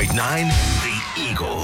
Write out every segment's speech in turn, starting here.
The Eagle.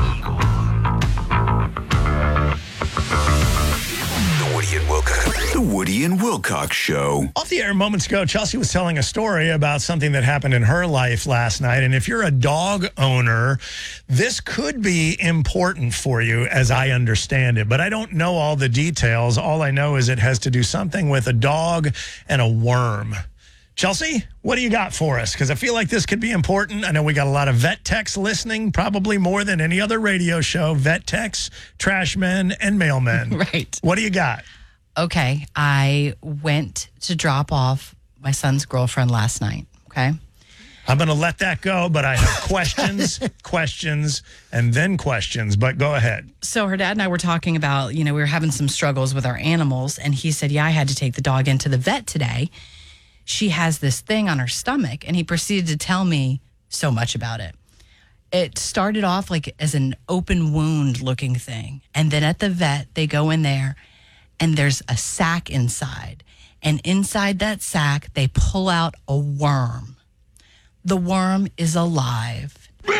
The Woody and Wilcox Show. Off the air moments ago, Chelsea was telling a story about something that happened in her life last night. And if you're a dog owner, this could be important for you, as I understand it. But I don't know all the details. All I know is it has to do something with a dog and a worm. Chelsea, what do you got for us? Because I feel like this could be important. I know we got a lot of vet techs listening, probably more than any other radio show. Vet techs, trash men, and mailmen. Right. What do you got? Okay, I went to drop off my son's girlfriend last night, okay? I'm going to let that go, but I have questions, and then questions, but go ahead. So her dad and I were talking about, we were having some struggles with our animals, and he said, yeah, I had to take the dog into the vet today. She has this thing on her stomach, and he proceeded to tell me so much about it. It started off like as an open wound looking thing, and then at the vet, they go in there, and there's a sack inside. And inside that sack, they pull out a worm. The worm is alive.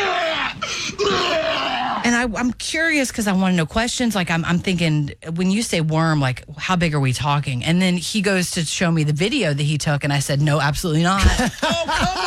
And I'm curious because I want to know questions. Like, I'm thinking, when you say worm, like, how big are we talking? And then he goes to show me the video that he took, and I said, no, absolutely not. Oh, come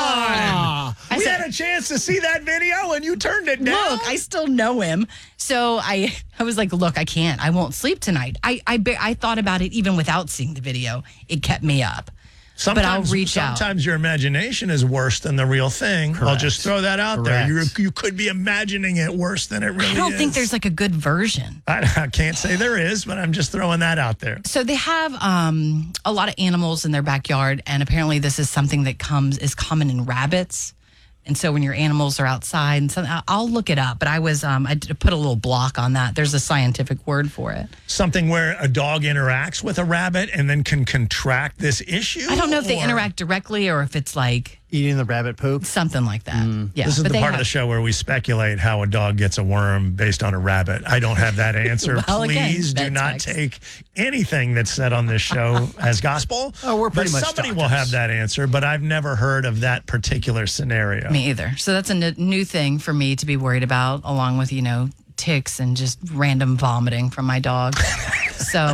on! We had a chance to see that video, and you turned it down? Look, I still know him. So I was like, look, I can't. I won't sleep tonight. I thought about it even without seeing the video. It kept me up. But I'll reach out. Sometimes your imagination is worse than the real thing. Correct. I'll just throw that out there. You could be imagining it worse than it really is. I don't think there's like a good version. I can't say there is, but I'm just throwing that out there. So they have a lot of animals in their backyard, and apparently this is something that is common in rabbits. And so when your animals are outside, and I'll look it up. But I put a little block on that. There's a scientific word for it. Something where a dog interacts with a rabbit and then can contract this issue? I don't know if they interact directly or if it's like eating the rabbit poop. Something like that. Yeah. This is the part of the show where we speculate how a dog gets a worm based on a rabbit. I don't have that answer. Well, Please do not take anything that's said on this show as gospel. Oh, we're pretty much somebody doctors. will have that answer, but I've never heard of that particular scenario. Me either. So that's a new thing for me to be worried about, along with, ticks and just random vomiting from my dog. So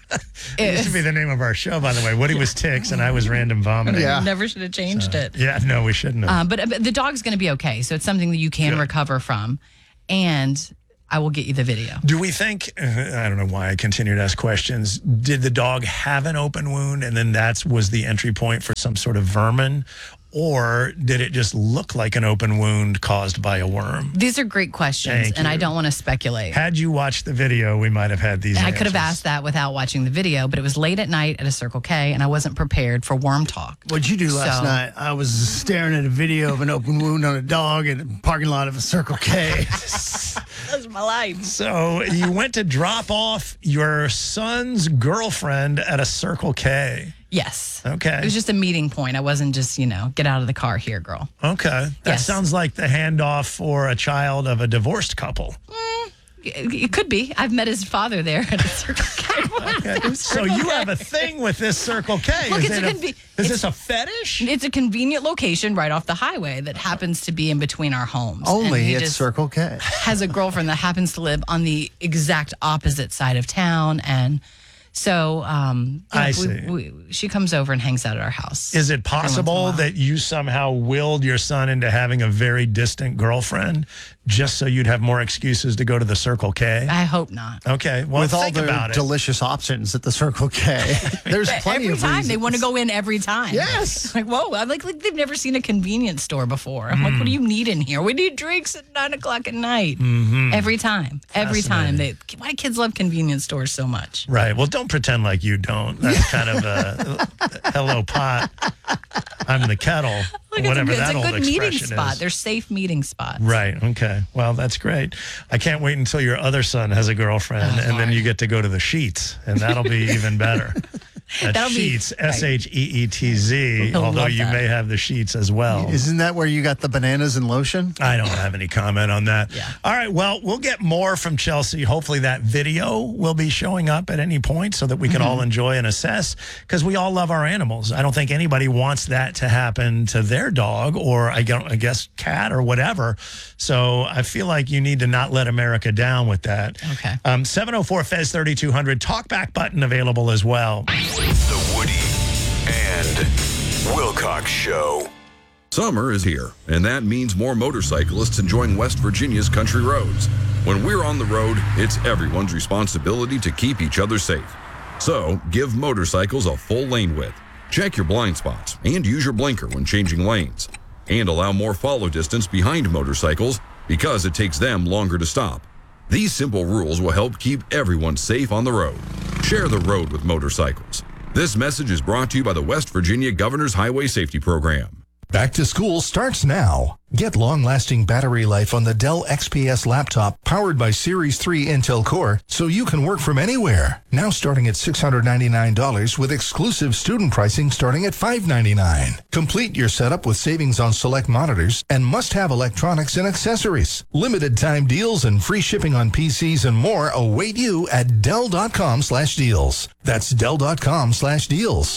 it should be the name of our show, by the way. Woody was ticks and I was random vomiting. Yeah. Never should have changed it. Yeah, no, we shouldn't have. But the dog's going to be okay. So it's something that you can recover from. And I will get you the video. Do we think, I don't know why I continue to ask questions, did the dog have an open wound and then that was the entry point for some sort of vermin? Or did it just look like an open wound caused by a worm? These are great questions, and I don't want to speculate. Had you watched the video, we might have had these answers. I could have asked that without watching the video, but it was late at night at a Circle K, and I wasn't prepared for worm talk. What'd you do last night? I was staring at a video of an open wound on a dog in the parking lot of a Circle K. That's my life. So you went to drop off your son's girlfriend at a Circle K. Yes. Okay. It was just a meeting point. I wasn't just, get out of the car here, girl. Okay. That sounds like the handoff for a child of a divorced couple. It could be. I've met his father there at a Circle K. Okay. So you have a thing with this Circle K. Look, is this a fetish? It's a convenient location right off the highway that happens to be in between our homes. Only it's Circle K. Has a girlfriend that happens to live on the exact opposite side of town, and so I see. She comes over and hangs out at our house. Is it possible that you somehow willed your son into having a very distant girlfriend just so you'd have more excuses to go to the Circle K? I hope not. Okay, well, with all think the about it. delicious options at the Circle K, there's plenty every of time reasons. they want to go in every time. Yes. Like, whoa, I'm like they've never seen a convenience store before. I'm like, what do you need in here? We need drinks at 9:00 at night. Every time. Every time. Why do kids love convenience stores so much? Right. Well, don't pretend like you don't. That's kind of a hello pot. I'm the kettle. Look, whatever that old it's a good meeting expression spot. is. They're safe meeting spots. Right. Okay. Well, that's great. I can't wait until your other son has a girlfriend, and then you get to go to the sheets, and that'll be even better. That'll Sheets, be right. SHEETZ, He'll although love you that. may have the sheets as well. Isn't that where you got the bananas and lotion? I don't have any comment on that. Yeah. All right, well, we'll get more from Chelsea. Hopefully that video will be showing up at any point so that we can all enjoy and assess, because we all love our animals. I don't think anybody wants that to happen to their dog or I guess cat or whatever. So I feel like you need to not let America down with that. Okay. 704 Fez 3200 talkback button available as well. The Woody and Wilcox Show. Summer is here, and that means more motorcyclists enjoying West Virginia's country roads. When we're on the road, it's everyone's responsibility to keep each other safe. So, give motorcycles a full lane width. Check your blind spots and use your blinker when changing lanes. And allow more follow distance behind motorcycles because it takes them longer to stop. These simple rules will help keep everyone safe on the road. Share the road with motorcycles. This message is brought to you by the West Virginia Governor's Highway Safety Program. Back to school starts now. Get long-lasting battery life on the Dell XPS laptop powered by Series 3 Intel Core so you can work from anywhere. Now starting at $699 with exclusive student pricing starting at $599. Complete your setup with savings on select monitors and must-have electronics and accessories. Limited time deals and free shipping on PCs and more await you at Dell.com/deals. That's Dell.com/deals.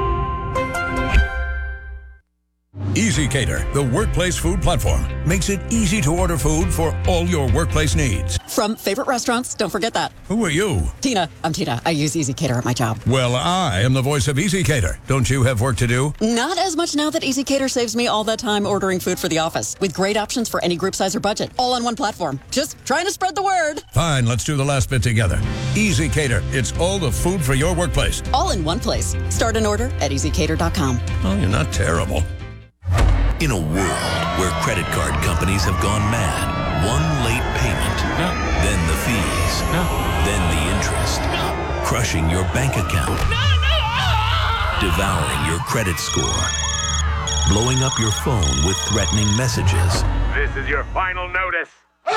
EasyCater, the workplace food platform, makes it easy to order food for all your workplace needs. From favorite restaurants, don't forget that. Who are you? Tina, I'm Tina. I use EasyCater at my job. Well, I am the voice of EasyCater. Don't you have work to do? Not as much now that EasyCater saves me all that time ordering food for the office, with great options for any group size or budget, all on one platform. Just trying to spread the word. Fine, let's do the last bit together. EasyCater, it's all the food for your workplace. All in one place. Start an order at EasyCater.com. Oh, you're not terrible. In a world where credit card companies have gone mad, one late payment, then the fees, then the interest, crushing your bank account, devouring your credit score, blowing up your phone with threatening messages. This is your final notice.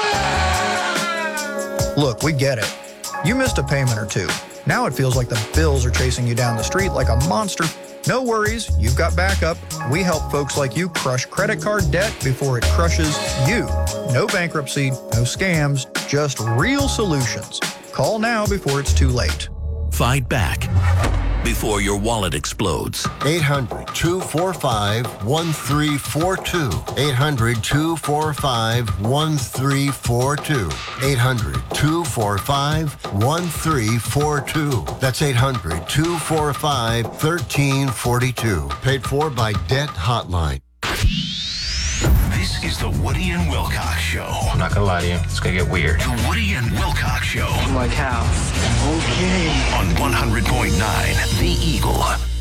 Look, we get it. You missed a payment or two. Now it feels like the bills are chasing you down the street like a monster. No worries, you've got backup. We help folks like you crush credit card debt before it crushes you. No bankruptcy, no scams, just real solutions. Call now before it's too late. Fight back before your wallet explodes. 800-245-1342. 800-245-1342. 800-245-1342. That's 800-245-1342. Paid for by Debt Hotline. This is the Woody and Wilcox Show. I'm not gonna lie to you, it's gonna get weird. The Woody and Wilcox Show. Like how? Okay. On 100.9 The Eagle.